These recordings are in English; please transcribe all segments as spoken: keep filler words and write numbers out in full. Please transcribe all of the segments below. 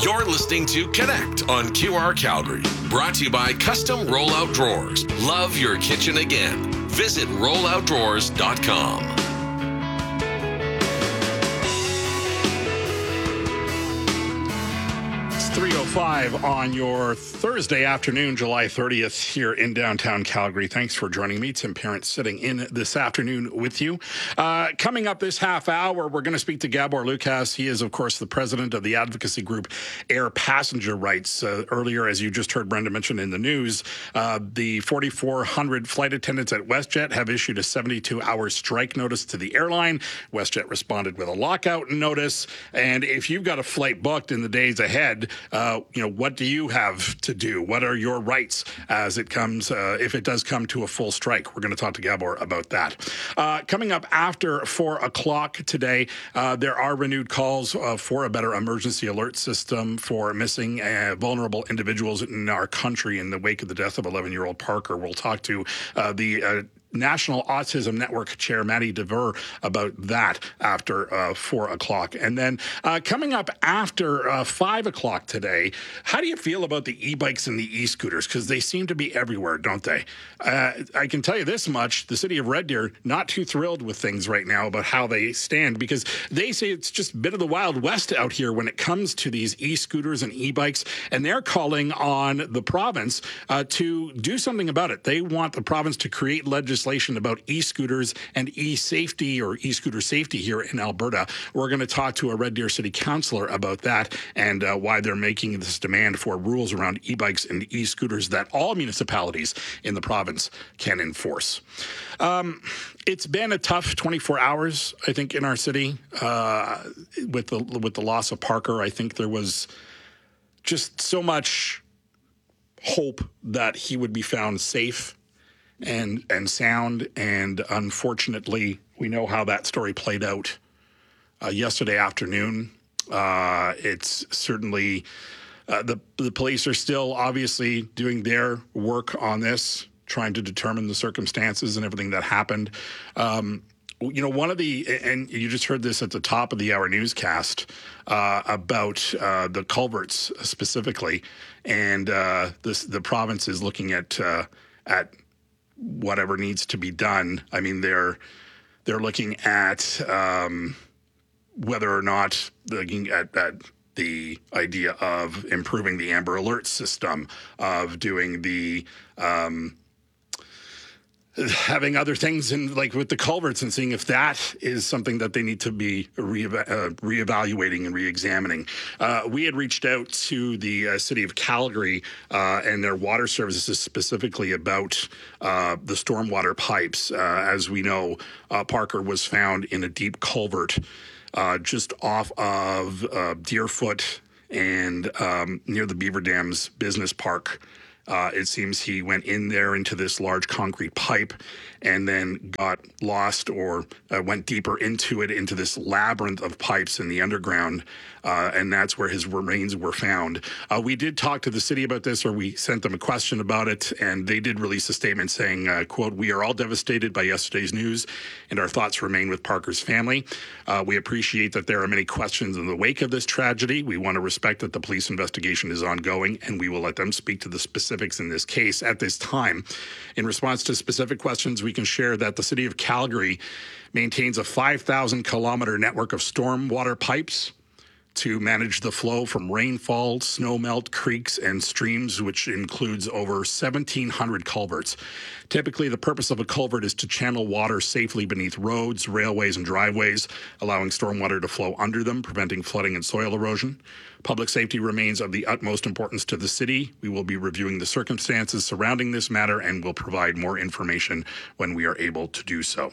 You're listening to Connect on Q R Calgary. Brought to you by Custom Rollout Drawers. Love your kitchen again. Visit rollout drawers dot com. three oh five on your Thursday afternoon, July thirtieth, here in downtown Calgary. Thanks for joining me. Tim Parent sitting in this afternoon with you. Uh, coming up this half hour, we're going to speak to Gabor Lukasz. He is, of course, the president of the advocacy group Air Passenger Rights. Uh, earlier, as you just heard Brenda mention in the news, uh, the forty-four hundred flight attendants at WestJet have issued a seventy-two hour strike notice to the airline. WestJet responded with a lockout notice. And if you've got a flight booked in the days ahead, Uh, you know, what do you have to do? What are your rights as it comes, uh, if it does come to a full strike? We're going to talk to Gabor about that. Uh, coming up after four o'clock today, uh, there are renewed calls uh, for a better emergency alert system for missing uh, vulnerable individuals in our country in the wake of the death of eleven-year-old Parker. We'll talk to uh, the uh, National Autism Network Chair Maddie Dever about that after uh, four o'clock. And then uh, coming up after uh, five o'clock today, how do you feel about the e-bikes and the e-scooters? Because they seem to be everywhere, don't they? Uh, I can tell you this much, the city of Red Deer, not too thrilled with things right now about how they stand, because they say it's just a bit of the Wild West out here when it comes to these e-scooters and e-bikes, and they're calling on the province uh, to do something about it. They want the province to create legislation about e-scooters and e-safety or e-scooter safety here in Alberta. We're going to talk to a Red Deer City Councillor about that and uh, why they're making this demand for rules around e-bikes and e-scooters that all municipalities in the province can enforce. Um, it's been a tough twenty-four hours, I think, in our city uh, with the with the loss of Parker. I think there was just so much hope that he would be found safe and and sound, and unfortunately, we know how that story played out uh, yesterday afternoon. Uh, it's certainly uh, the the police are still obviously doing their work on this, trying to determine the circumstances and everything that happened. Um, you know, one of the, and you just heard this at the top of the hour newscast uh, about uh, the culverts specifically, and uh, this the province is looking at uh, at whatever needs to be done. I mean, they're they're looking at um, whether or not looking at, at the idea of improving the Amber Alert system, of doing the um, having other things in, like with the culverts, and seeing if that is something that they need to be re- uh, reevaluating and reexamining. Uh, we had reached out to the uh, city of Calgary uh, and their water services specifically about uh, the stormwater pipes. Uh, as we know, uh, Parker was found in a deep culvert uh, just off of uh, Deerfoot and um, near the Beaver Dams Business Park. Uh, it seems he went in there into this large concrete pipe and then got lost or uh, went deeper into it, into this labyrinth of pipes in the underground. Uh, and that's where his remains were found. Uh, we did talk to the city about this, or we sent them a question about it, and they did release a statement saying, uh, quote, "We are all devastated by yesterday's news, and our thoughts remain with Parker's family. Uh, we appreciate that there are many questions in the wake of this tragedy. We want to respect that the police investigation is ongoing, and we will let them speak to the specifics in this case at this time. In response to specific questions, we can share that the city of Calgary maintains a five thousand kilometer network of stormwater pipes to manage the flow from rainfall, snowmelt, creeks, and streams, which includes over seventeen hundred culverts. Typically, the purpose of a culvert is to channel water safely beneath roads, railways, and driveways, allowing stormwater to flow under them, preventing flooding and soil erosion. Public safety remains of the utmost importance to the city. We will be reviewing the circumstances surrounding this matter and will provide more information when we are able to do so."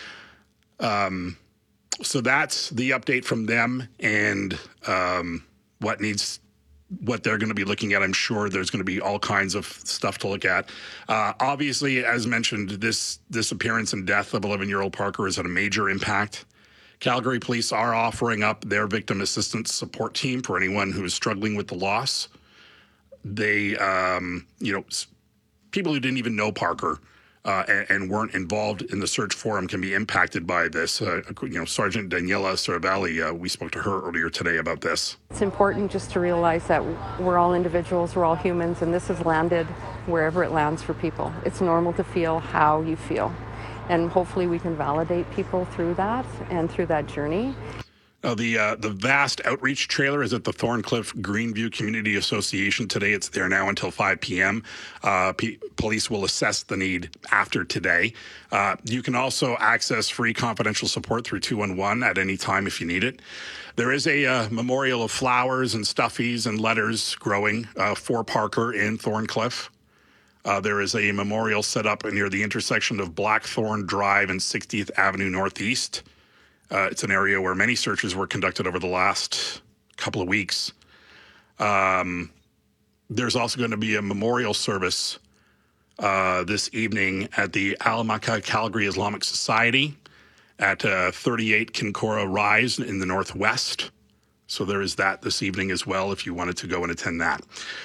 Um, So that's the update from them, and um, what needs, what they're going to be looking at. I'm sure there's going to be all kinds of stuff to look at. Uh, obviously, as mentioned, this disappearance and death of eleven-year-old Parker has had a major impact. Calgary police are offering up their victim assistance support team for anyone who is struggling with the loss. They, um, you know, people who didn't even know Parker uh, and, and weren't involved in the search for him can be impacted by this. Uh, you know, Sergeant Daniela Saravelli, uh, we spoke to her earlier today about this. It's important just to realize that we're all individuals, we're all humans, and this has landed wherever it lands for people. It's normal to feel how you feel, and hopefully we can validate people through that and through that journey. Uh, the uh, the vast outreach trailer is at the Thorncliffe Greenview Community Association today. It's there now until five p.m. Uh, P- police will assess the need after today. Uh, you can also access free confidential support through two one one at any time if you need it. There is a uh, memorial of flowers and stuffies and letters growing uh, for Parker in Thorncliffe. Uh, there is a memorial set up near the intersection of Blackthorn Drive and sixtieth Avenue Northeast. Uh, it's an area where many searches were conducted over the last couple of weeks. Um, there's also going to be a memorial service uh, this evening at the Alamaka Calgary Islamic Society at uh, thirty-eight Kinkora Rise in the Northwest. So there is that this evening as well if you wanted to go and attend that.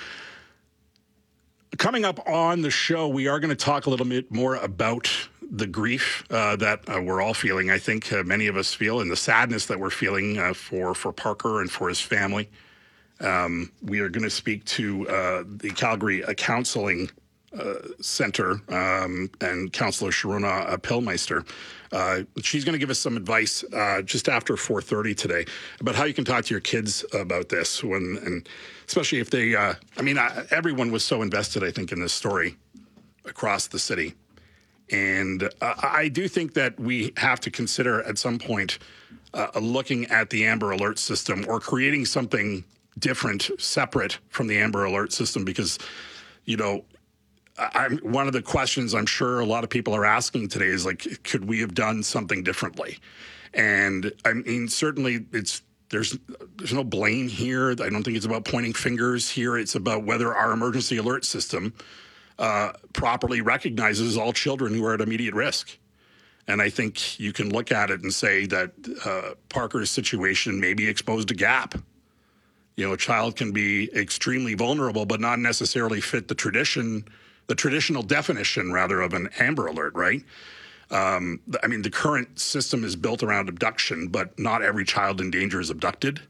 Coming up on the show, we are going to talk a little bit more about the grief uh, that uh, we're all feeling. I think uh, many of us feel, and the sadness that we're feeling uh, for, for Parker and for his family. Um, we are going to speak to uh, the Calgary uh, Counseling uh, Center um, and Councillor Sharona uh, Pillmeister. Uh, she's going to give us some advice uh, just after four thirty today about how you can talk to your kids about this, when, and especially if they, uh, I mean, I, everyone was so invested, I think, in this story across the city. And uh, I do think that we have to consider at some point uh, looking at the Amber Alert system or creating something different, separate from the Amber Alert system, because, you know, I'm, one of the questions I'm sure a lot of people are asking today is, like, could we have done something differently? And I mean, certainly it's there's there's no blame here. I don't think it's about pointing fingers here. It's about whether our emergency alert system Uh, properly recognizes all children who are at immediate risk. And I think you can look at it and say that uh, Parker's situation maybe exposed a gap. You know, a child can be extremely vulnerable, but not necessarily fit the tradition, the traditional definition, rather, of an Amber Alert, right? Um, I mean, the current system is built around abduction, but not every child in danger is abducted.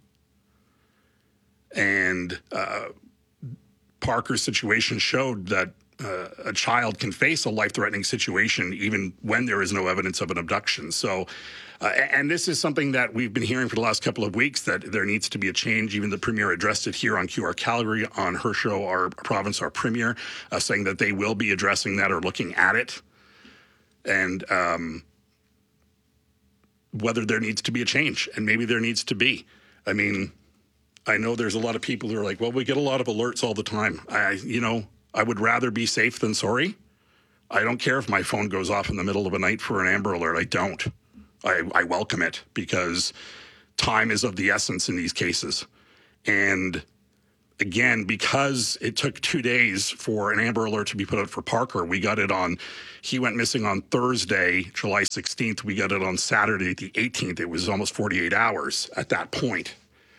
And uh, Parker's situation showed that Uh, a child can face a life-threatening situation even when there is no evidence of an abduction. So, uh, and this is something that we've been hearing for the last couple of weeks, that there needs to be a change. Even the Premier addressed it here on Q R Calgary on her show, Our Province, Our Premier, uh, saying that they will be addressing that or looking at it. And um, whether there needs to be a change, and maybe there needs to be. I mean, I know there's a lot of people who are like, well, we get a lot of alerts all the time. I, you know, I would rather be safe than sorry. I don't care if my phone goes off in the middle of the night for an Amber Alert. I don't. I, I welcome it, because time is of the essence in these cases. And again, because it took two days for an Amber Alert to be put out for Parker, we got it on, he went missing on Thursday, July sixteenth. We got it on Saturday, the eighteenth. It was almost forty-eight hours at that point.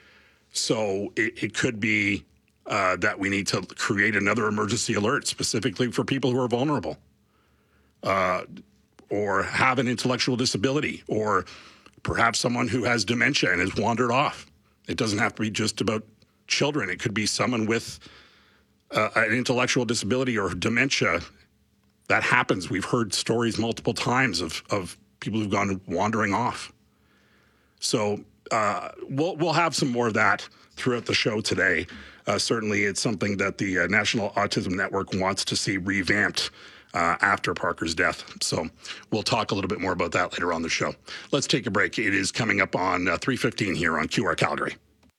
So it, it could be Uh, that we need to create another emergency alert specifically for people who are vulnerable uh, or have an intellectual disability, or perhaps someone who has dementia and has wandered off. It doesn't have to be just about children. It could be someone with uh, an intellectual disability or dementia. That happens. We've heard stories multiple times of, of people who've gone wandering off. So uh, we'll, we'll have some more of that throughout the show today. Uh, certainly, it's something that the uh, National Autism Network wants to see revamped uh, after Parker's death. So we'll talk a little bit more about that later on the show. Let's take a break. It is coming up on uh, three fifteen here on Q R Calgary.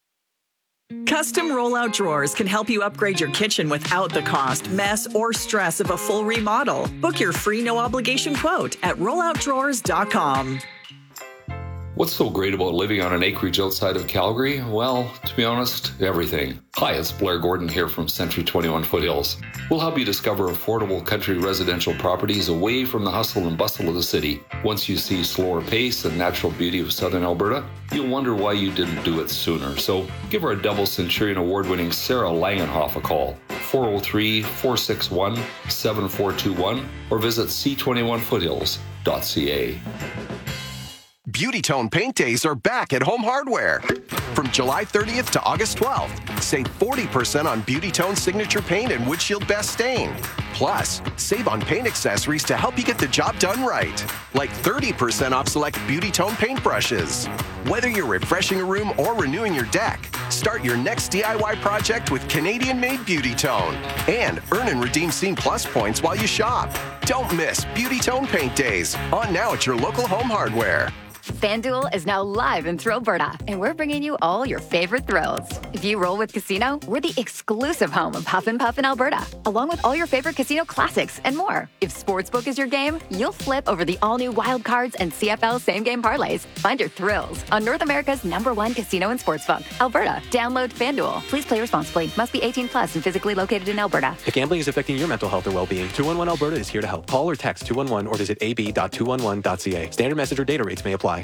Custom rollout drawers can help you upgrade your kitchen without the cost, mess, or stress of a full remodel. Book your free no-obligation quote at rollout drawers dot com. What's so great about living on an acreage outside of Calgary? Well, to be honest, everything. Hi, it's Blair Gordon here from Century twenty-one Foothills. We'll help you discover affordable country residential properties away from the hustle and bustle of the city. Once you see slower pace and natural beauty of southern Alberta, you'll wonder why you didn't do it sooner. So give our double Centurion award-winning Sarah Langenhoff a call. four oh three, four six one, seven four two one or visit c twenty-one foothills dot c a. Beauty Tone Paint Days are back at Home Hardware. From July thirtieth to August twelfth, save forty percent on Beauty Tone Signature Paint and Windshield Best Stain. Plus, save on paint accessories to help you get the job done right, like thirty percent off select Beauty Tone paint brushes. Whether you're refreshing a room or renewing your deck, start your next D I Y project with Canadian-made Beauty Tone and earn and redeem Scene Plus points while you shop. Don't miss Beauty Tone Paint Days, on now at your local Home Hardware. FanDuel is now live in Thrillberta, and we're bringing you all your favorite thrills. If you roll with Casino, we're the exclusive home of Huff and Puff in Alberta, along with all your favorite casino classics and more. If Sportsbook is your game, you'll flip over the all-new Wild Cards and C F L same-game parlays. Find your thrills on North America's number one casino and sportsbook, Alberta. Download FanDuel. Please play responsibly. Must be eighteen plus and physically located in Alberta. If gambling is affecting your mental health or well-being, two one one Alberta is here to help. Call or text two one one or visit a b dot two one one dot c a. Standard message or data rates may apply.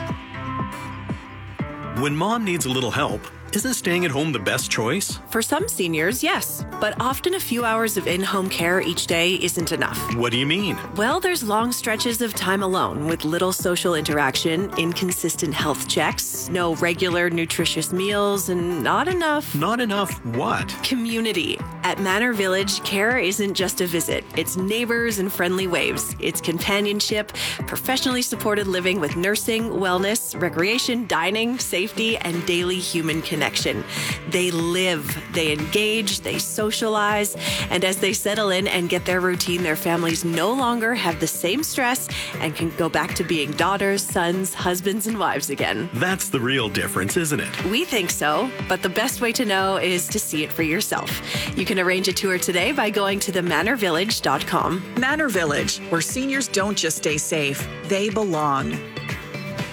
When mom needs a little help, isn't staying at home the best choice? For some seniors, yes. But often a few hours of in-home care each day isn't enough. What do you mean? Well, there's long stretches of time alone with little social interaction, inconsistent health checks, no regular nutritious meals, and not enough... Not enough what? Community. At Manor Village, care isn't just a visit. It's neighbors and friendly waves. It's companionship, professionally supported living with nursing, wellness, recreation, dining, safety, and daily human connection. Connection. They live, they engage, they socialize, and as they settle in and get their routine, their families no longer have the same stress and can go back to being daughters, sons, husbands, and wives again. That's the real difference, isn't it? We think so, but the best way to know is to see it for yourself. You can arrange a tour today by going to the manor village dot com. Manor Village, where seniors don't just stay safe, they belong.